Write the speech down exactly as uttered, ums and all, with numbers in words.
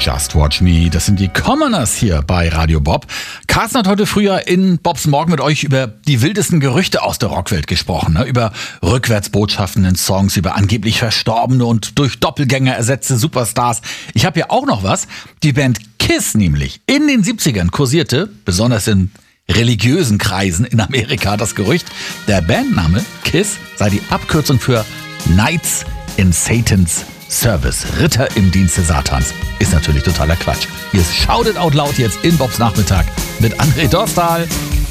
Just Watch Me. Das sind die Commoners hier bei Radio Bob. Carsten hat heute früher in Bobs Morgen mit euch über die wildesten Gerüchte aus der Rockwelt gesprochen. Ne? Über Rückwärtsbotschaften in Songs, über angeblich verstorbene und durch Doppelgänger ersetzte Superstars. Ich habe ja auch noch was. Die Band Kiss nämlich. In den siebzigern kursierte, besonders in religiösen Kreisen in Amerika, das Gerücht, der Bandname Kiss sei die Abkürzung für Knights in Satan's Service. Ritter im Dienste Satans. Ist natürlich totaler Quatsch. Hier ist Shout It Out Loud jetzt in Bobs Nachmittag mit André Dostal.